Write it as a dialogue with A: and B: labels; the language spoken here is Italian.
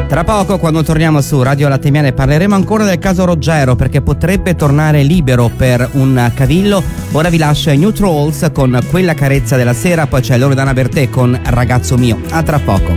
A: Tra poco, quando torniamo su Radio Latte Miele, parleremo ancora del caso Roggero, perché potrebbe tornare libero per un cavillo. Ora vi lascio ai New Trolls con Quella carezza della sera, poi c'è Loredana Bertè con Ragazzo mio. A tra poco.